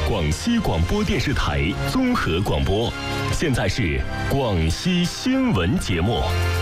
广西广播电视台综合广播。现在是广西新闻节目。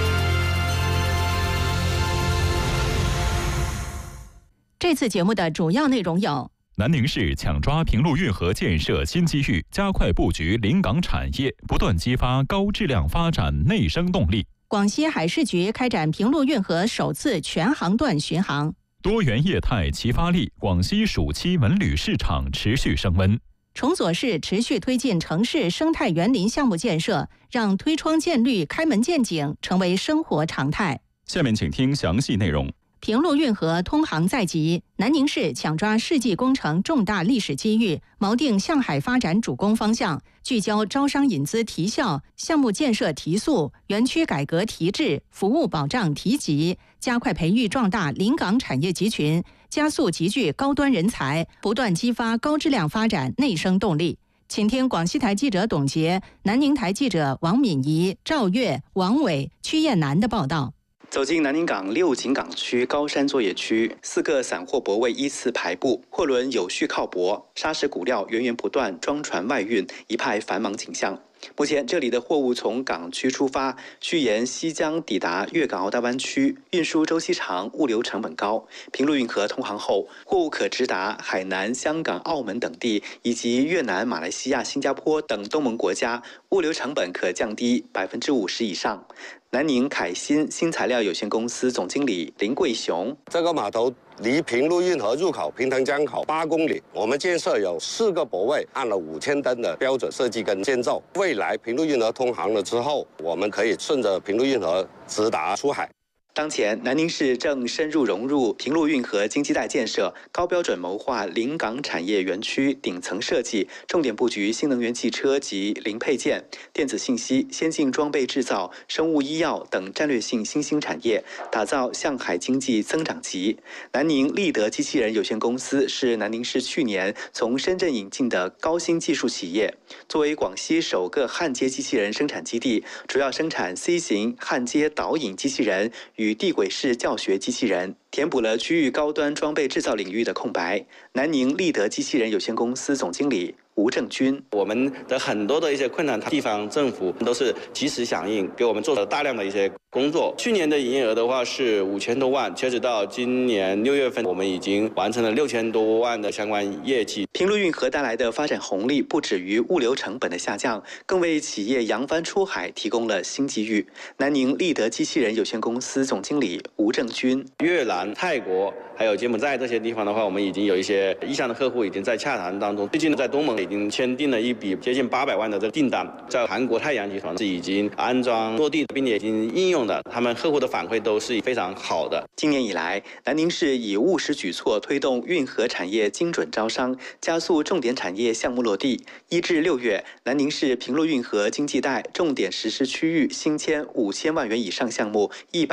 这次节目的主要内容有： 南宁市抢抓平陆运河建设新机遇，加快布局临港产业，不断激发高质量发展内生动力。 广西海事局开展平陆运河首次全航段巡航。 多元业态齐发力，广西暑期文旅市场持续升温。 崇左市持续推进城市生态园林项目建设，让推窗见绿、开门见景成为生活常态。 下面请听详细内容。 平陆运河通航在即，南宁市抢抓世纪工程重大历史机遇，锚定向海发展主攻方向，聚焦招商引资提效、项目建设提速、园区改革提质、服务保障提级，加快培育壮大临港产业集群，加速集聚高端人才，不断激发高质量发展内生动力。请听广西台记者董洁、南宁台记者王敏仪、赵月、王伟、曲艳楠的报道。 走进南宁港6景港区高山作业区，4个散货泊位依次排布，货轮有序靠泊，砂石骨料源源不断装船外运，一派繁忙景象。目前，这里的货物从港区出发，需沿西江抵达粤港澳大湾区，运输周期长，物流成本高。平陆运河通航后，货物可直达海南、香港、澳门等地，以及越南、马来西亚、新加坡等东盟国家，物流成本可降低50%以上。南宁凯新新材料有限公司总经理林贵雄： 这个码头离平陆运河入口平塘江口8公里，我们建设有4个泊位，按了5000吨的标准设计跟建造。未来平陆运河通航了之后，我们可以顺着平陆运河直达出海。 当前，南宁市正深入融入平陆运河经济带建设，高标准谋划临港产业园区顶层设计，重点布局新能源汽车及零配件、电子信息、先进装备制造、生物医药等战略性新兴产业，打造向海经济增长极。南宁立德机器人有限公司是南宁市去年从深圳引进的高新技术企业，作为广西首个焊接机器人生产基地，主要生产 C 型焊接导引机器人与地轨式教学机器人，填补了区域高端装备制造领域的空白。南宁立德机器人有限公司总经理吴正军： 我们的很多的一些困难，地方政府都是及时响应，给我们做了大量的一些工作。去年的营业额的话是5000多万，截止到今年6月份，我们已经完成了6000多万的相关业绩。 平陆运河带来的发展红利不止于物流成本的下降，更为企业扬帆出海提供了新机遇。南宁立德机器人有限公司总经理吴正军： 越南、泰国还有柬埔寨这些地方的话，我们已经有一些意向的客户已经在洽谈当中。最近在东盟已经签订了一笔接近800万的这个订单，在韩国太阳集团是已经安装落地，并且已经应用的，他们客户的反馈都是非常好的。 今年以来，南宁市以务实举措推动运河产业精准招商，加速重点产业项目落地。1至6月，南宁市平陆运河经济带重点实施区域新签5000万元以上项目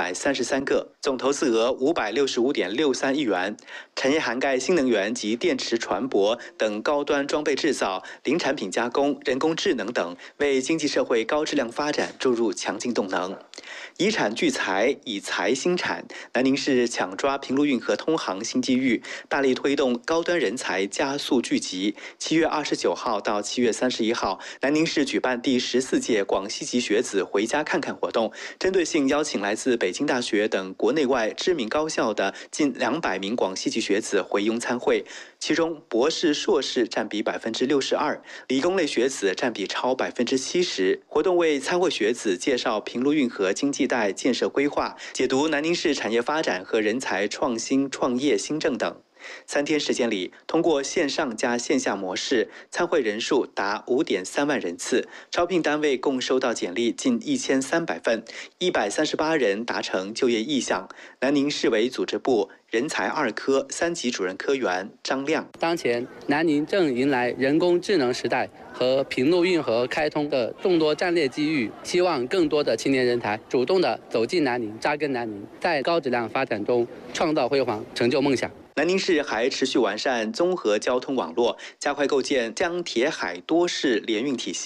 133个，总投资额565.63亿元，产业涵盖新能源及电池船舶等高端装备制造、零产品加工、人工智能等，为经济社会高质量发展注入强劲动能。以产聚财，以财兴产。南宁市抢抓平陆运河通航新机遇，大力推动高端人才加速聚集。7月29号到7月31号，南宁市举办第14届广西籍学子回家看看活动，针对性邀请来自北京大学等国内外知名高校的近200名广西籍学子回庸参会，其中博士、硕士占比62%，理工类学子占比超70%。活动为参会学子介绍平陆运河经济带建设规划，解读南宁市产业发展和人才创新创业新政等。3天时间里，通过线上加线下模式，参会人数达5.3万人次，招聘单位共收到简历近1300份，138人达成就业意向。南宁市委组织部人才2科3级主任科员张亮： 当前南宁正迎来人工智能时代和平陆运河开通的众多战略机遇，希望更多的青年人才主动地走进南宁，扎根南宁，在高质量发展中创造辉煌，成就梦想。 南宁市还持续完善综合交通网络，加快构建江铁海多式联运体系。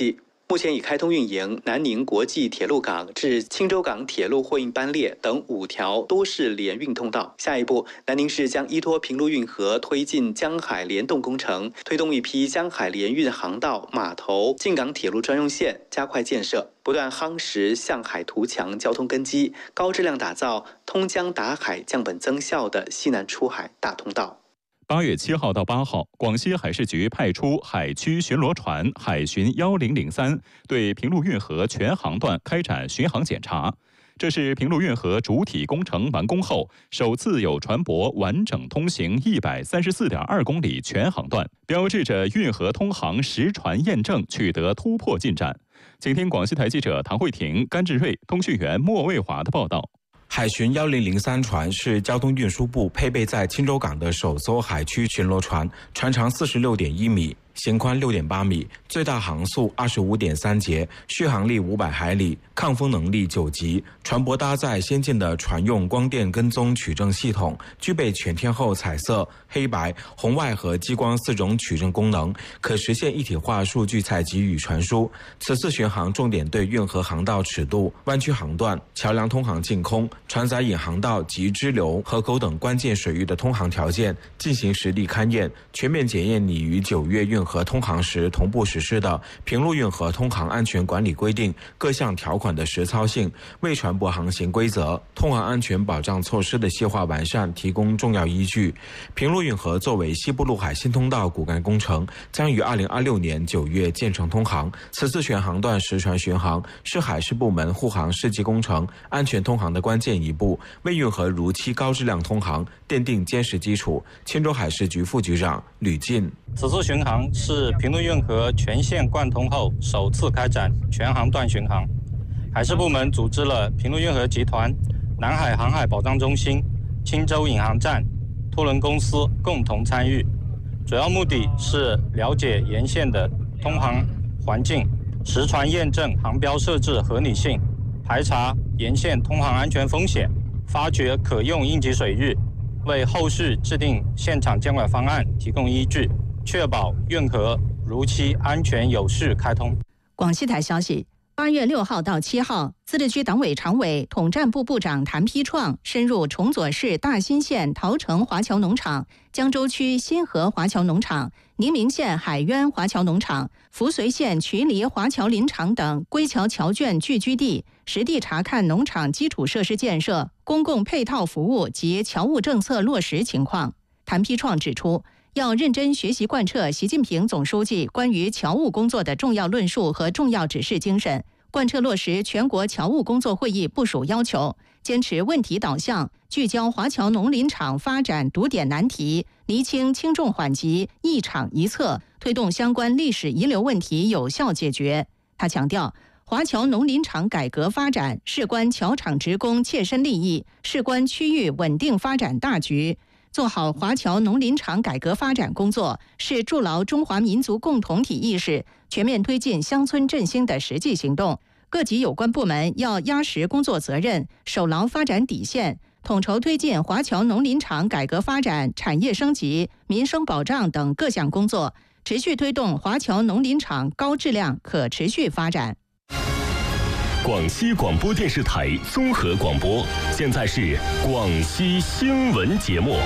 目前已开通运营南宁国际铁路港至青州港铁路货运班列等5条多式联运通道。下一步，南宁市将依托平陆运河推进江海联动工程，推动一批江海联运航道、码头、进港铁路专用线加快建设，不断夯实向海图强交通根基，高质量打造通江达海、降本增效的西南出海大通道。 8月7号到8号，广西海事局派出海区巡逻船海巡1003对平陆运河全航段开展巡航检查。这是平陆运河主体工程完工后首次有船舶完整通行134.2公里全航段，标志着运河通航实船验证取得突破进展。请听广西台记者唐慧婷、甘志瑞、通讯员莫卫华的报道。 海巡1003船是交通运输部配备在青州港的首艘海区巡逻船，船长46.1米，型宽6.8米，最大航速25.3节，续航力500海里，抗风能力9级。船舶搭载先进的船用光电跟踪取证系统，具备全天候彩色、黑白、红外和激光4种取证功能，可实现一体化数据采集与传输。此次巡航重点对运河航道尺度、湾区航段、桥梁通航净空、船载引航道及支流、河口等关键水域的通航条件进行实地勘验，全面检验拟于9月运河通航时同步实施的平陆运河通航安全管理规定各项条款的实操性，为船舶航行规则、通航安全保障措施的细化完善提供重要依据。平陆运河作为西部陆海新通道骨干工程，将于2026年9月建成通航。此次全航段实船巡航是海事部门护航世纪工程安全通航的关键一步，为运河如期高质量通航奠定坚实基础。青州海事局副局长吕进： 此次巡航是平陆运河全线贯通后首次开展全航段巡航，海事部门组织了平陆运河集团、南海航海保障中心、青州引航站、托轮公司共同参与，主要目的是了解沿线的通航环境，实船验证航标设置合理性，排查沿线通航安全风险，发掘可用应急水域，为后续制定现场监管方案提供依据，确保运河如期安全有序开通。 广西台消息，8月6号到7号，自治区党委常委、统战部部长谭丕创深入崇左市大新县桃城华侨农场、江州区新河华侨农场、宁明县海渊华侨农场、扶绥县渠黎华侨林场等归侨侨眷聚居地，实地查看农场基础设施建设、公共配套服务及侨务政策落实情况。谭丕创指出，要认真学习贯彻习近平总书记关于侨务工作的重要论述和重要指示精神，贯彻落实全国侨务工作会议部署要求，坚持问题导向，聚焦华侨农林场发展堵点难题，厘清轻重缓急、一场一策，推动相关历史遗留问题有效解决。他强调，华侨农林场改革发展事关侨场职工切身利益，事关区域稳定发展大局。做好华侨农林场改革发展工作，是筑牢中华民族共同体意识、全面推进乡村振兴的实际行动。各级有关部门要压实工作责任，守牢发展底线，统筹推进华侨农林场改革发展、产业升级、民生保障等各项工作，持续推动华侨农林场高质量可持续发展。 广西广播电视台综合广播，现在是广西新闻节目。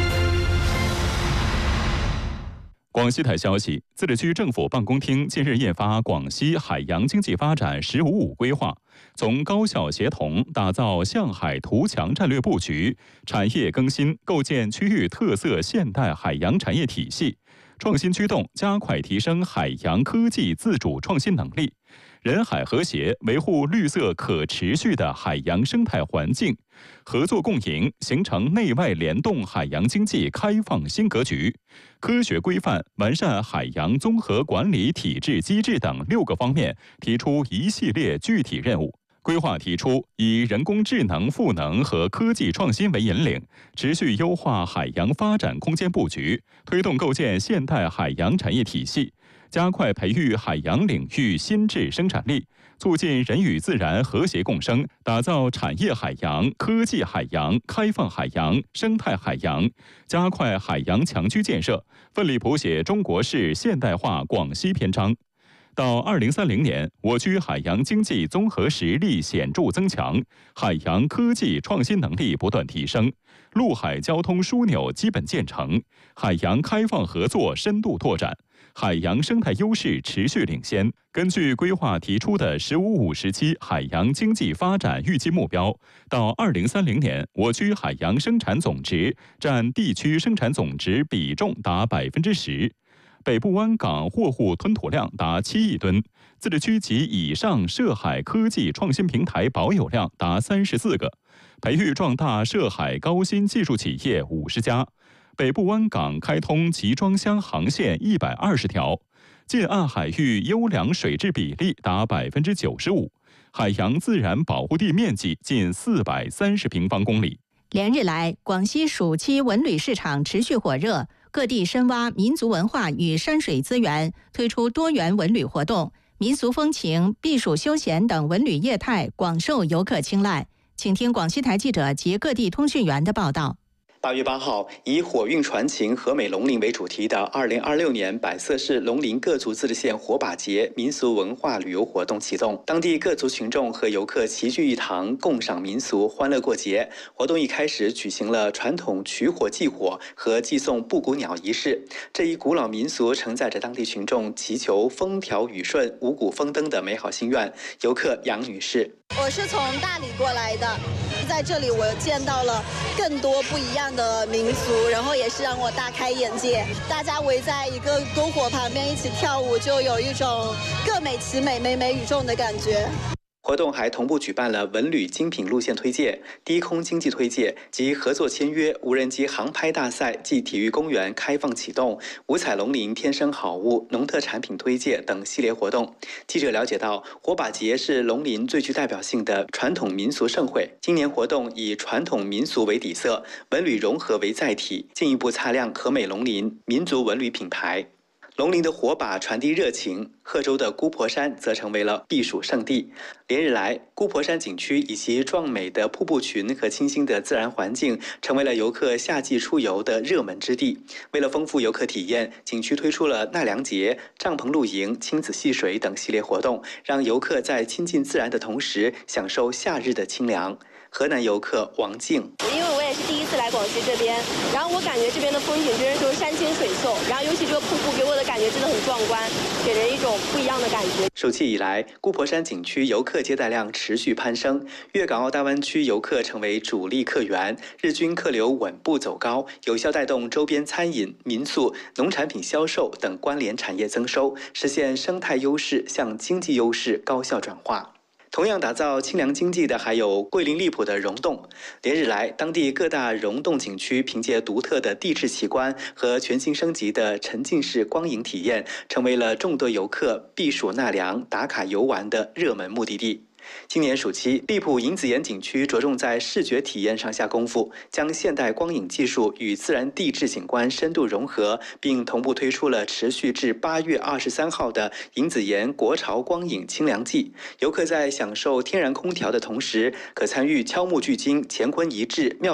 广西台消息，自治区政府办公厅近日印发《广西海洋经济发展“15+5”规划》，从高效协同打造向海图强战略布局，产业更新构建区域特色现代海洋产业体系，创新驱动加快提升海洋科技自主创新能力，人海和谐维护绿色可持续的海洋生态环境，合作共赢形成内外联动海洋经济开放新格局，科学规范完善海洋综合管理体制机制等6个方面提出一系列具体任务。规划提出，以人工智能赋能和科技创新为引领，持续优化海洋发展空间布局，推动构建现代海洋产业体系，加快培育海洋领域新质生产力，促进人与自然和谐共生，打造产业海洋、科技海洋、开放海洋、生态海洋，加快海洋强区建设，奋力谱写中国式现代化广西篇章。 到2030年，我区海洋经济综合实力显著增强，海洋科技创新能力不断提升，陆海交通枢纽基本建成，海洋开放合作深度拓展，海洋生态优势持续领先。根据规划提出的“15-5”时期海洋经济发展预计目标，到2030年，我区海洋生产总值占地区生产总值比重达10%。北部湾港货物吞吐量达7亿吨，自治区及以上涉海科技创新平台保有量达34个，培育壮大涉海高新技术企业50家，北部湾港开通集装箱航线120条，近岸海域优良水质比例达95%，海洋自然保护地面积近430平方公里。 连日来，广西暑期文旅市场持续火热，各地深挖民族文化与山水资源，推出多元文旅活动，民俗风情、避暑休闲等文旅业态广受游客青睐。请听广西台记者及各地通讯员的报道。 8月8号，以火韵传情、和美龙鳞为主题的2026年百色市龙鳞各族自治县火把节民俗文化旅游活动启动，当地各族群众和游客齐聚一堂，共赏民俗，欢乐过节。活动一开始举行了传统取火祭火和祭送布谷鸟仪式。这一古老民俗承载着当地群众祈求风调雨顺、五谷丰登的美好心愿。游客杨女士： 我是从大理过来的，在这里我见到了更多不一样的民俗，然后也是让我大开眼界。大家围在一个篝火旁边一起跳舞，就有一种各美其美、美美与众的感觉。 活动还同步举办了文旅精品路线推介、低空经济推介及合作签约、无人机航拍大赛暨体育公园开放启动、五彩龙鳞天生好物、农特产品推介等系列活动。记者了解到，火把节是龙鳞最具代表性的传统民俗盛会。今年活动以传统民俗为底色，文旅融合为载体，进一步擦亮和美龙鳞民族文旅品牌。龙鳞的火把传递热情，贺州的姑婆山则成为了避暑胜地。连日来，姑婆山景区以其壮美的瀑布群和清新的自然环境，成为了游客夏季出游的热门之地。为了丰富游客体验，景区推出了纳凉节、帐篷露营、亲子戏水等系列活动，让游客在亲近自然的同时，享受夏日的清凉。河南游客王静： 因为我也是第一次来广西这边，然后我感觉这边的风景真是说山清水秀，然后尤其这个瀑布给我的感觉真的很壮观，给人一种不一样的感觉。 暑期以来，姑婆山景区游客接待量持续攀升，粤港澳大湾区游客成为主力客源，日均客流稳步走高，有效带动周边餐饮、民宿、农产品销售等关联产业增收，实现生态优势向经济优势高效转化。同样打造清凉经济的还有桂林荔浦的溶洞。连日来，当地各大溶洞景区凭借独特的地质奇观和全新升级的沉浸式光影体验，成为了众多游客避暑纳凉、打卡游玩的热门目的地。今年暑期，荔浦银子岩景区着重在视觉体验上下功夫，将现代光影技术与自然地质景观深度融合，并同步推出了持续至8月23号的银子岩国潮光影清凉季。游客在享受天然空调的同时，可参与敲木聚金、乾坤遗址、妙